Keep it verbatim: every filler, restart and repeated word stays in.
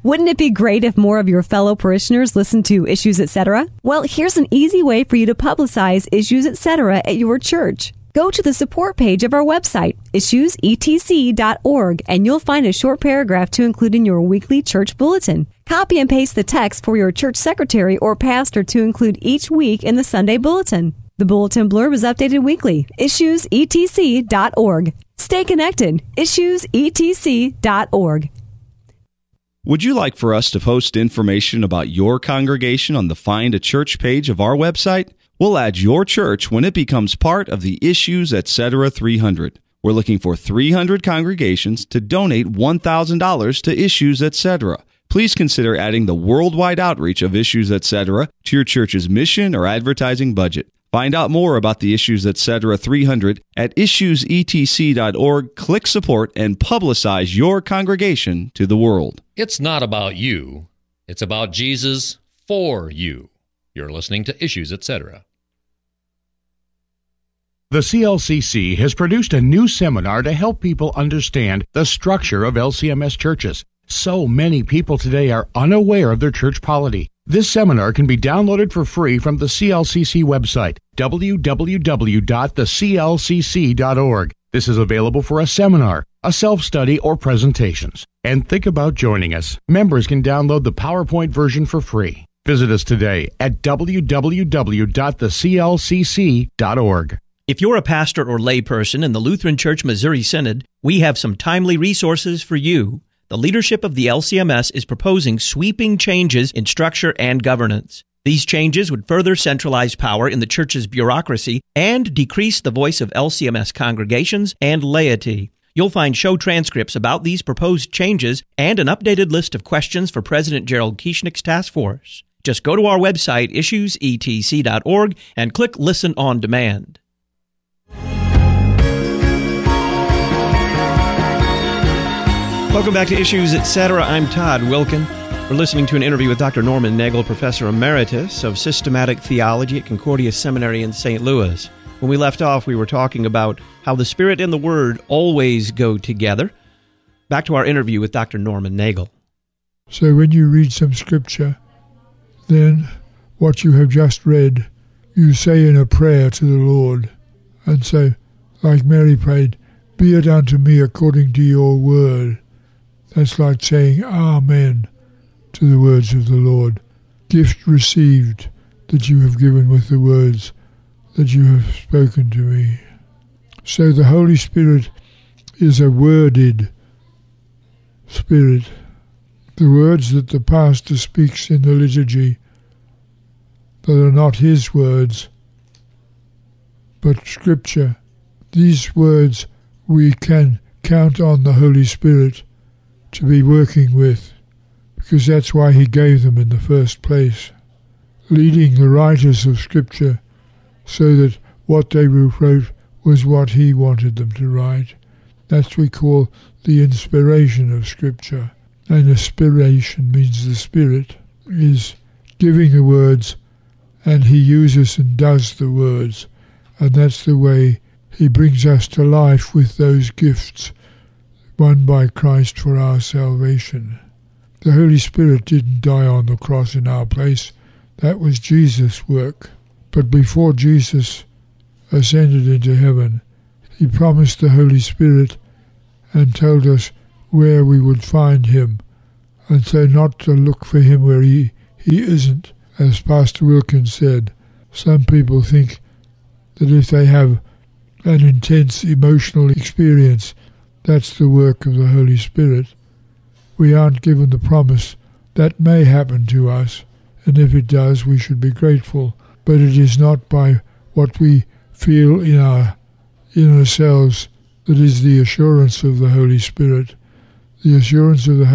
Wouldn't it be great if more of your fellow parishioners listened to Issues Etc.? Well, here's an easy way for you to publicize Issues Etc. at your church. Go to the support page of our website, issues e t c dot org, and you'll find a short paragraph to include in your weekly church bulletin. Copy and paste the text for your church secretary or pastor to include each week in the Sunday bulletin. The bulletin blurb is updated weekly. issues e t c dot org. Stay connected. issues e t c dot org. Would you like for us to post information about your congregation on the Find a Church page of our website? We'll add your church when it becomes part of the Issues Etc. three hundred. We're looking for three hundred congregations to donate one thousand dollars to Issues Etc. Please consider adding the worldwide outreach of Issues Etc. to your church's mission or advertising budget. Find out more about the Issues Etc. three hundred at issues e t c dot org. Click support and publicize your congregation to the world. It's not about you. It's about Jesus for you. You're listening to Issues Etc. The C L C C has produced a new seminar to help people understand the structure of L C M S churches. So many people today are unaware of their church polity. This seminar can be downloaded for free from the C L C C website, w w w dot the c l c c dot org. This is available for a seminar, a self-study, or presentations. And think about joining us. Members can download the PowerPoint version for free. Visit us today at w w w dot the c l c c dot org. If you're a pastor or layperson in the Lutheran Church Missouri Synod, we have some timely resources for you. The leadership of the L C M S is proposing sweeping changes in structure and governance. These changes would further centralize power in the church's bureaucracy and decrease the voice of L C M S congregations and laity. You'll find show transcripts about these proposed changes and an updated list of questions for President Gerald Kieschnick's task force. Just go to our website, issues e t c dot org, and click Listen on Demand. Welcome back to Issues Etc. I'm Todd Wilkin. We're listening to an interview with Doctor Norman Nagel, Professor Emeritus of Systematic Theology at Concordia Seminary in Saint Louis. When we left off, we were talking about how the Spirit and the Word always go together. Back to our interview with Doctor Norman Nagel. So when you read some scripture, then what you have just read, you say in a prayer to the Lord, and say, like Mary prayed, "Be it unto me according to your word." That's like saying Amen to the words of the Lord. Gift received that you have given with the words that you have spoken to me. So the Holy Spirit is a worded Spirit. The words that the pastor speaks in the liturgy that are not his words, but Scripture. These words we can count on the Holy Spirit to be working with, because that's why he gave them in the first place, leading the writers of Scripture so that what they wrote was what he wanted them to write. That's what we call the inspiration of Scripture. And inspiration means the Spirit is giving the words, and he uses and does the words, and that's the way he brings us to life with those gifts won by Christ for our salvation. The Holy Spirit didn't die on the cross in our place. That was Jesus' work. But before Jesus ascended into heaven, he promised the Holy Spirit and told us where we would find him, and so not to look for him where he, he isn't. As Pastor Wilkins said, some people think that if they have an intense emotional experience, that's the work of the Holy Spirit. We aren't given the promise that may happen to us, and if it does, we should be grateful. But it is not by what we feel in our in ourselves that is the assurance of the Holy Spirit. The assurance of the